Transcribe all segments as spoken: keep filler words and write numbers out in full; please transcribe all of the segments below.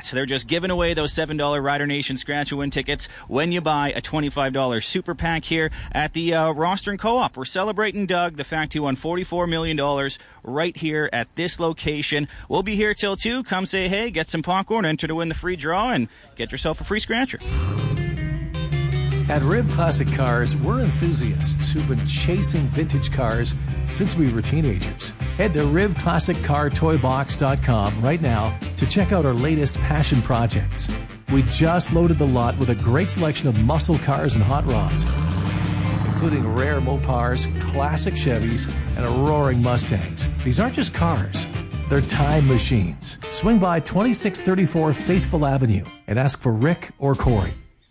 They're just giving away those seven dollar Rider Nation Scratch-A-Win tickets when you buy a twenty-five dollar super pack here at the uh, Rostron Co-op. We're celebrating Doug, the fact he won forty-four million dollars right here at this location. We'll be here till two. Come say hey, get some popcorn, enter to win the free draw, and get yourself a free scratcher. At Riv Classic Cars, we're enthusiasts who've been chasing vintage cars since we were teenagers. Head to riv classic car toy box dot com right now to check out our latest passion projects. We just loaded the lot with a great selection of muscle cars and hot rods, including rare Mopars, classic Chevys, and roaring Mustangs. These aren't just cars. They're time machines. Swing by twenty-six thirty-four Faithful Avenue and ask for Rick or Corey.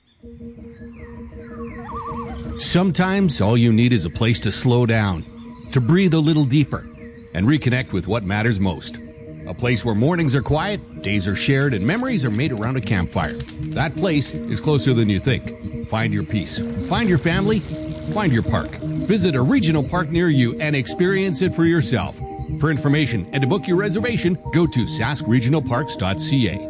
Sometimes all you need is a place to slow down, to breathe a little deeper, and reconnect with what matters most. A place where mornings are quiet, days are shared, and memories are made around a campfire. That place is closer than you think. Find your peace. Find your family. Find your park. Visit a regional park near you and experience it for yourself. For information and to book your reservation, go to sask regional parks dot c a.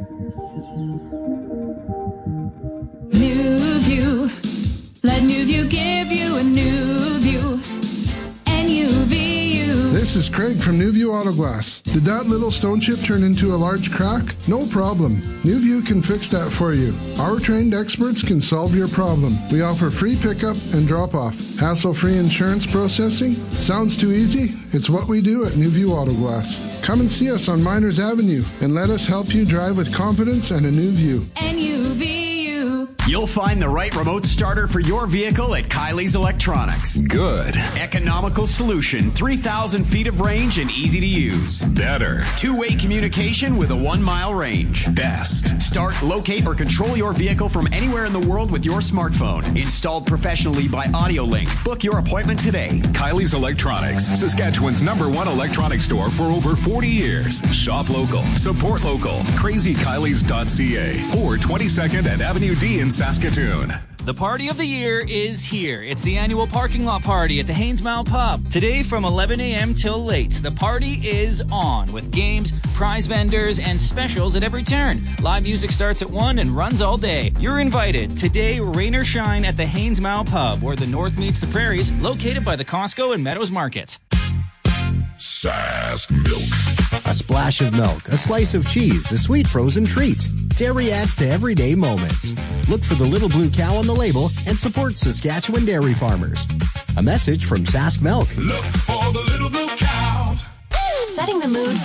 New View. Let New View give you a new view. N U V U. This is Craig from New View Auto Glass. Did that little stone chip turn into a large crack? No problem. New View can fix that for you. Our trained experts can solve your problem. We offer free pickup and drop-off. Hassle-free insurance processing? Sounds too easy? It's what we do at New View Auto Glass. Come and see us on Miners Avenue and let us help you drive with confidence and a new view. N U V U. You'll find the right remote starter for your vehicle at Kylie's Electronics. Good. Economical solution, three thousand feet of range and easy to use. Better. Two-way communication with a one-mile range. Best. Start, locate, or control your vehicle from anywhere in the world with your smartphone. Installed professionally by AudioLink. Book your appointment today. Kylie's Electronics, Saskatchewan's number one electronics store for over forty years. Shop local. Support local. crazy kylies dot c a or twenty-second and Avenue D in Saskatoon. The party of the year is here. It's the annual parking lot party at the Haynesmount Pub. Today from eleven a.m. till late, the party is on with games, prize vendors, and specials at every turn. Live music starts at one and runs all day. You're invited. Today, rain or shine at the Haynesmount Pub, where the north meets the prairies, located by the Costco and Meadows Market. Sask Milk. A splash of milk, a slice of cheese, a sweet frozen treat. Dairy adds to everyday moments. Look for the little blue cow on the label and support Saskatchewan dairy farmers. A message from Sask Milk. Look for the little blue cow. Setting the mood